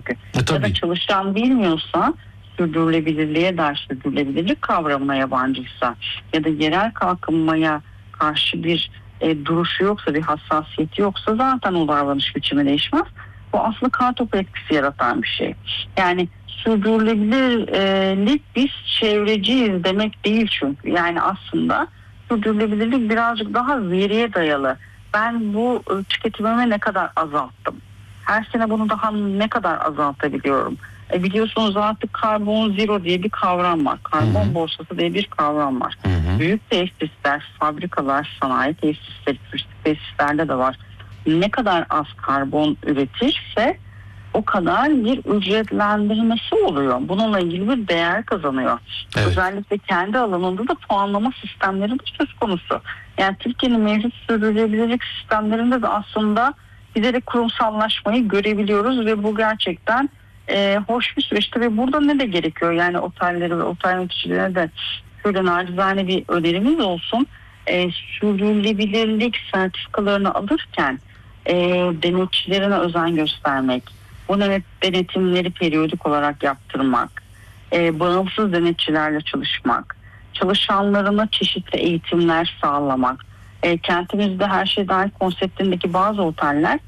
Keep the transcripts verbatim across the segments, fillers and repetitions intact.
çünkü. E, tabii. Ya da çalışan bilmiyorsa, sürdürülebilirliğe dair sürdürülebilirlik kavramına yabancıysa ya da yerel kalkınmaya karşı bir e, duruşu yoksa, bir hassasiyeti yoksa zaten o davranış biçimi değişmez. Bu aslında kartopu etkisi yaratan bir şey. Yani sürdürülebilirlik biz çevreciyiz demek değil çünkü. Yani aslında sürdürülebilirlik birazcık daha veriye dayalı. Ben bu tüketimimi ne kadar azalttım? Her sene bunu daha ne kadar azaltabiliyorum? E biliyorsunuz artık karbon zero diye bir kavram var. Karbon hı hı. borsası diye bir kavram var. Hı hı. Büyük tesisler, fabrikalar, sanayi tesisleri, turistik tesislerde de var. Ne kadar az karbon üretirse o kadar bir ücretlendirmesi oluyor. Bununla ilgili bir değer kazanıyor. Evet. Özellikle kendi alanında da puanlama sistemleri de söz konusu. Yani Türkiye'nin mevcut sürdürülebilirlik sistemlerinde de aslında giderek kurumsallaşmayı görebiliyoruz ve bu gerçekten e, hoş bir süreçti ve burada ne de gerekiyor? Yani otelleri ve otel yöneticilerine de şöyle nacizane bir önerimiz olsun. E, sürdürülebilirlik sertifikalarını alırken e, denetçilerine özen göstermek, bu denetimleri periyodik olarak yaptırmak, e, bağımsız denetçilerle çalışmak, çalışanlarına çeşitli eğitimler sağlamak. E, kentimizde her şey dahil konseptindeki bazı oteller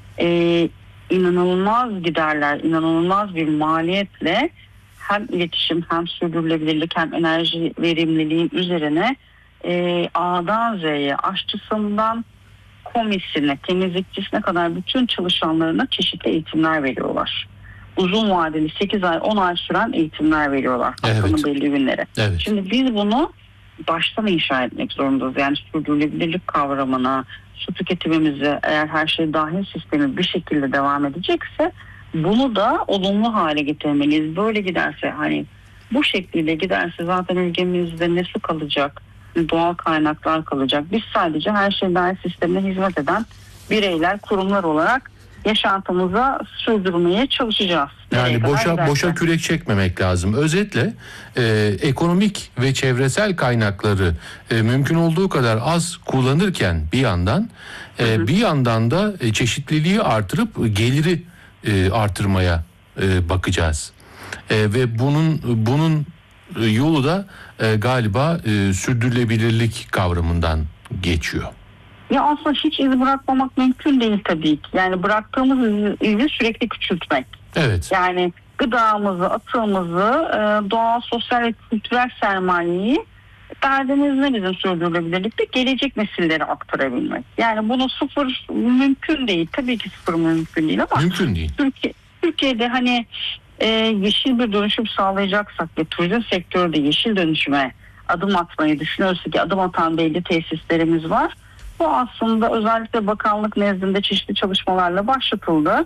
e, inanılmaz giderler, inanılmaz bir maliyetle hem iletişim hem sürdürülebilirlik hem enerji verimliliği üzerine e, A'dan Z'ye, aşçısından komisine, temizlikçisine kadar bütün çalışanlarına çeşitli eğitimler veriyorlar. Uzun vadeli sekiz ay on ay süren eğitimler veriyorlar haftanın evet. belli günleri. Evet. Şimdi biz bunu baştan inşa etmek zorundayız. Yani sürdürülebilirlik kavramına, su tüketimimizi, eğer her şey dahil sistemi bir şekilde devam edecekse bunu da olumlu hale getirmeliyiz. Böyle giderse, hani bu şekilde giderse zaten ülkemizde ne su kalacak, doğal kaynaklar kalacak. Biz sadece her şey dahil sistemine hizmet eden bireyler, kurumlar olarak yaşantımıza sürdürmeye çalışacağız. Yani boşa boşa kürek çekmemek lazım. Özetle e, ekonomik ve çevresel kaynakları e, mümkün olduğu kadar az kullanırken bir yandan e, hı hı. bir yandan da e, çeşitliliği artırıp geliri e, artırmaya e, bakacağız. E, ve bunun bunun yolu da e, galiba e, sürdürülebilirlik kavramından geçiyor. Ya aslında hiç iz bırakmamak mümkün değil tabii ki. Yani bıraktığımız izi sürekli küçültmek. Evet. Yani gıdamızı, atığımızı, e, doğal, sosyal ve kültürel sermayeyi, derdimiz ne bizim sürdürülebilirlikte? Gelecek nesillere aktarabilmek. Yani bunu sıfır mümkün değil. Tabii ki sıfır mümkün değil ama mümkün değil. Türkiye, Türkiye'de hani e, yeşil bir dönüşüm sağlayacaksak ve turizm sektörü de yeşil dönüşüme adım atmayı düşünüyorsa ki adım atan belli tesislerimiz var. Bu aslında özellikle bakanlık nezdinde çeşitli çalışmalarla başlatıldı.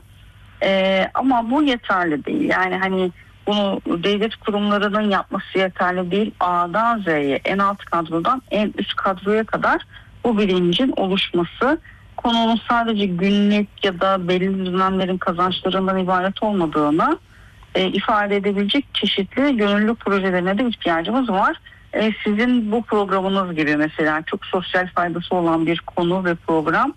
Ee, ama bu yeterli değil. Yani hani bunu devlet kurumlarının yapması yeterli değil. A'dan Z'ye, en alt kadrodan en üst kadroya kadar bu bilincin oluşması, konunun sadece günlük ya da belli dönemlerin kazançlarından ibaret olmadığını e, ifade edebilecek çeşitli gönüllü projelerine de ihtiyacımız var. E, sizin bu programınız gibi mesela çok sosyal faydası olan bir konu ve program.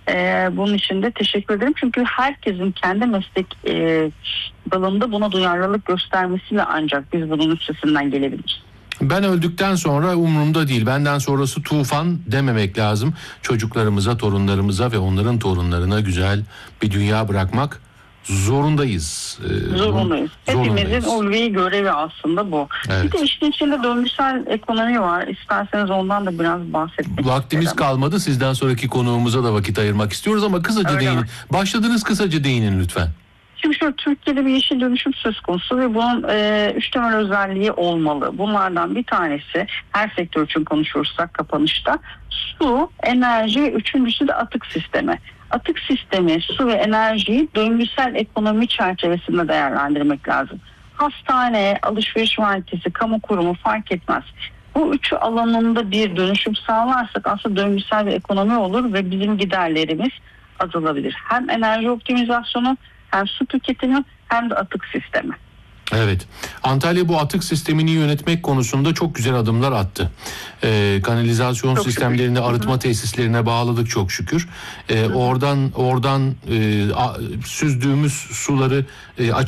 E, bunun için de teşekkür ederim. Çünkü herkesin kendi meslek e, dalında buna duyarlılık göstermesiyle ancak biz bunun üstesinden gelebiliriz. Ben öldükten sonra umurumda değil, benden sonrası tufan dememek lazım. Çocuklarımıza, torunlarımıza ve onların torunlarına güzel bir dünya bırakmak zorundayız. Ee, zorundayız. Hepimizin ulvi görevi aslında bu. Evet. Bir de işin içinde döngüsel ekonomi var. İsterseniz ondan da biraz bahsetmek Vaktimiz isterim. kalmadı. Sizden sonraki konuğumuza da vakit ayırmak istiyoruz ama kısaca Öyle değinin. Mi? Başladınız, kısaca değinin lütfen. Şimdi şu Türkiye'de bir yeşil dönüşüm söz konusu ve bunun e, üç temel özelliği olmalı. Bunlardan bir tanesi, her sektör için konuşursak kapanışta, su, enerji ve üçüncüsü de atık sistemi. Atık sistemi, su ve enerjiyi döngüsel ekonomi çerçevesinde değerlendirmek lazım. Hastane, alışveriş merkezi, kamu kurumu fark etmez. Bu üçü alanında bir dönüşüm sağlarsak aslında döngüsel bir ekonomi olur ve bizim giderlerimiz azalabilir. Hem enerji optimizasyonu, hem su tüketimi, hem de atık sistemi. Evet. Antalya bu atık sistemini yönetmek konusunda çok güzel adımlar attı. Ee, kanalizasyon çok sistemlerini şükür. Arıtma Hı-hı. tesislerine bağladık çok şükür. Ee, oradan oradan e, a, süzdüğümüz suları e,